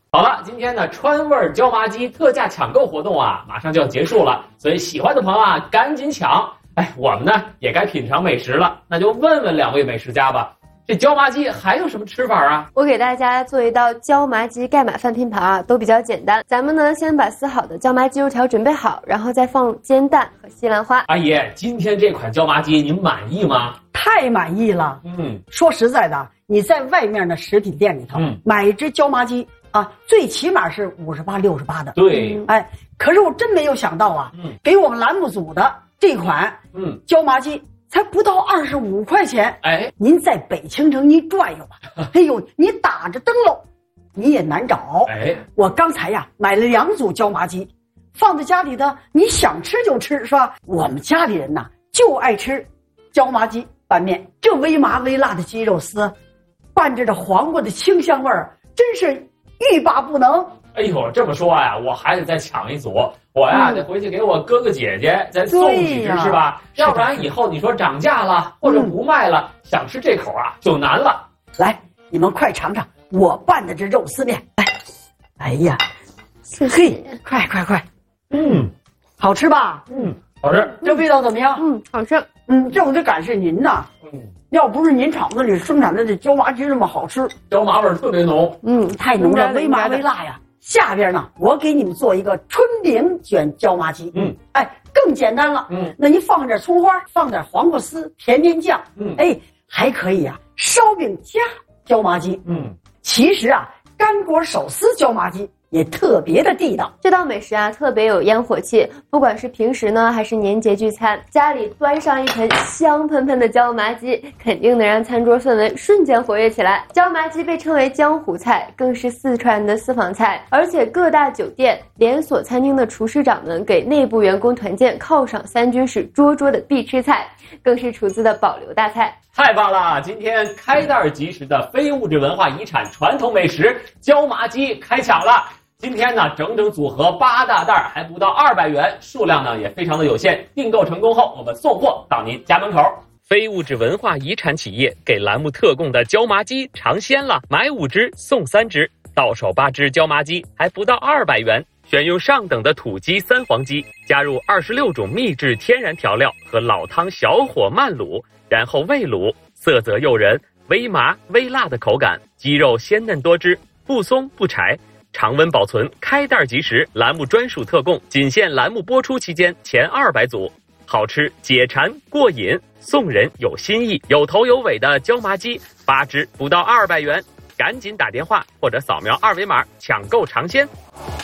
好了，今天的川味椒麻鸡特价抢购活动啊，马上就要结束了，所以喜欢的朋友啊，赶紧抢！哎，我们呢也该品尝美食了，那就问问两位美食家吧，这椒麻鸡还有什么吃法啊？ 我给大家做一道椒麻鸡盖码饭拼盘啊，都比较简单。咱们呢先把撕好的椒麻鸡肉条准备好，然后再放煎蛋和西兰花。 阿姨，今天这款椒麻鸡您满意吗？ 太满意了。说实在的，你在外面的实体店里头，买一只椒麻鸡啊，最起码是58、68的。 对， 哎，可是我真没有想到啊，给我们栏目组的这款椒麻鸡才不到25块钱。 哎， 您在北京城一转悠吧，哎呦，你打着灯笼你也难找。 哎， 我刚才呀买了2组椒麻鸡，放在家里的，你想吃就吃，是吧？我们家里人呐就爱吃椒麻鸡拌面，这微麻微辣的鸡肉丝，伴着这黄瓜的清香味儿，真是欲罢不能。 哎呦，这么说呀，我还得再抢一组，我呀得回去给我哥哥姐姐再送几只，是吧？要不然以后你说涨价了或者不卖了，想吃这口啊就难了。 来，你们快尝尝我拌的这肉丝面。哎呀，嘿，快，好吃吧？ 好吃。 这味道怎么样？ 好吃。 这我得感谢您呐。要不是您厂子里生产的这椒麻鸡这么好吃， 椒麻味儿特别浓。 太浓了，微麻微辣呀。下边呢，我给你们做一个春饼卷椒麻鸡。更简单了。那你放点葱花，放点黄瓜丝，甜面酱。还可以啊，烧饼加椒麻鸡。其实啊，干果手撕椒麻鸡也特别的地道。 这道美食啊，特别有烟火气，不管是平时呢，还是年节聚餐，家里端上一盆香喷喷的椒麻鸡，肯定能让餐桌氛围瞬间活跃起来。椒麻鸡被称为江湖菜，更是四川的私房菜，而且各大酒店、连锁餐厅的厨师长们给内部员工团建犒赏3军是桌桌的必吃菜，更是厨子的保留大菜。 太棒了！今天开袋即食的非物质文化遗产传统美食椒麻鸡开抢了。今天呢，整整组合8大袋，还不到200元，数量呢也非常的有限。订购成功后，我们送货到您家门口。非物质文化遗产企业给栏目特供的椒麻鸡尝鲜了，买5只送3只，到手8只椒麻鸡，还不到200元。选用上等的土鸡3黄鸡，加入26种秘制天然调料和老汤小火慢卤，然后煨卤，色泽诱人，微麻微辣的口感，鸡肉鲜嫩多汁，不松不柴，常温保存，开袋即食，栏目专属特供，仅限栏目播出期间前200组，好吃解馋过瘾，送人有新意，有头有尾的椒麻鸡8只不到200元，赶紧打电话或者扫描2维码抢购尝鲜。